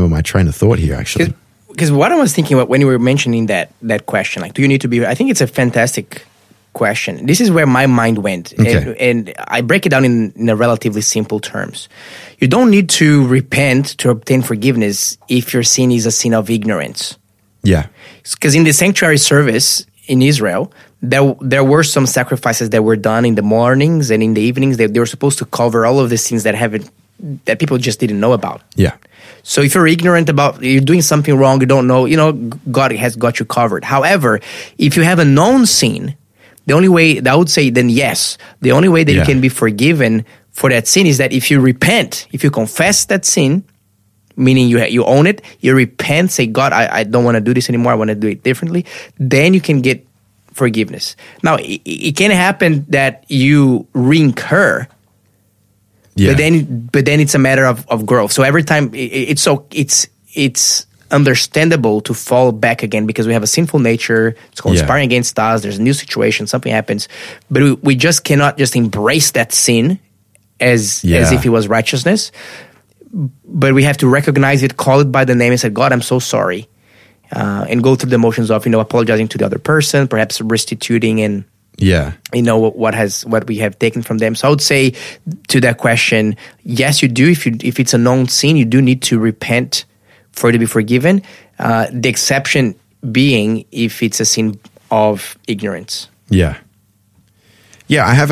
remember my train of thought here, actually. Because what I was thinking about when you were mentioning that question, like, do you need to be? I think it's a fantastic question. This is where my mind went, and I break it down in a relatively simple terms. You don't need to repent to obtain forgiveness if your sin is a sin of ignorance. Yeah. Because in the sanctuary service in Israel, there were some sacrifices that were done in the mornings and in the evenings. They were supposed to cover all of the sins that people just didn't know about. Yeah. So if you're ignorant about, you're doing something wrong, you don't know, God has got you covered. However, if you have a known sin, the only way, I would say then yes, the only way that you can be forgiven for that sin is that if you repent, if you confess that sin, meaning you own it, you repent, say, God, I don't want to do this anymore, I want to do it differently, then you can get forgiveness. Now, it can happen that you reincur, but then it's a matter of growth. So every time it's understandable to fall back again because we have a sinful nature. It's conspiring against us. There's a new situation. Something happens, but we just cannot just embrace that sin as if it was righteousness. But we have to recognize it, call it by the name, and say, God, I'm so sorry, and go through the motions of apologizing to the other person, perhaps restituting and what we have taken from them. So I would say to that question, yes, you do. If it's a known sin, you do need to repent for it to be forgiven. The exception being if it's a sin of ignorance. Yeah. Yeah, I have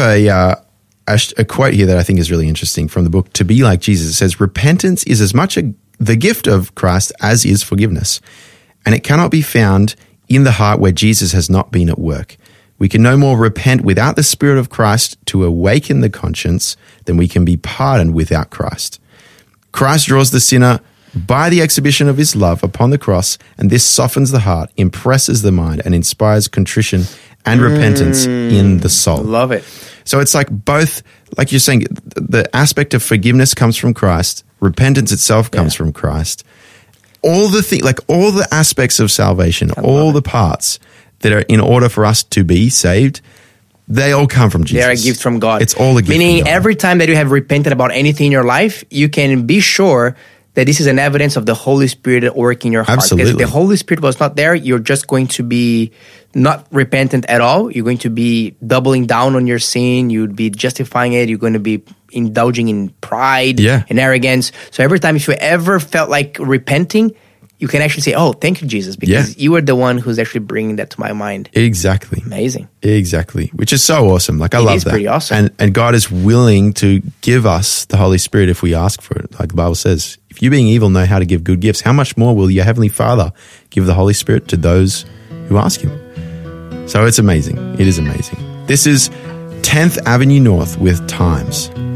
a quote here that I think is really interesting from the book To Be Like Jesus. It says, repentance is as much the gift of Christ as is forgiveness, and it cannot be found in the heart where Jesus has not been at work. We can no more repent without the Spirit of Christ to awaken the conscience than we can be pardoned without Christ. Christ draws the sinner by the exhibition of his love upon the cross, and this softens the heart, impresses the mind, and inspires contrition and repentance in the soul. Love it. So it's like both, like you're saying, the aspect of forgiveness comes from Christ, repentance itself comes from Christ. All the aspects of salvation, all the parts that are in order for us to be saved, they all come from Jesus. They're a gift from God. It's all a gift Meaning from God. Every time that you have repented about anything in your life, you can be sure that this is an evidence of the Holy Spirit at work in your heart. Absolutely. Because if the Holy Spirit was not there, you're just going to be not repentant at all. You're going to be doubling down on your sin. You'd be justifying it. You're going to be indulging in pride and arrogance. So every time if you ever felt like repenting, you can actually say, oh, thank you, Jesus, because you are the one who's actually bringing that to my mind. Exactly. Amazing. Exactly. Which is so awesome. Like, I love that. It is pretty awesome. And God is willing to give us the Holy Spirit if we ask for it. Like the Bible says, if you being evil know how to give good gifts, how much more will your Heavenly Father give the Holy Spirit to those who ask Him? So it's amazing. It is amazing. This is 10th Avenue North with Times.